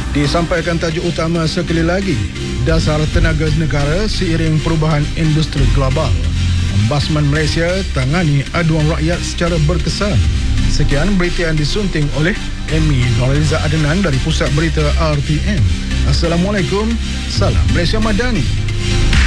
Disampaikan tajuk utama sekali lagi, dasar tenaga negara seiring perubahan industri global. Ombudsman Malaysia tangani aduan rakyat secara berkesan. Sekian berita yang disunting oleh Amy Noraliza Adnan dari Pusat Berita RTM. Assalamualaikum, salam Malaysia Madani.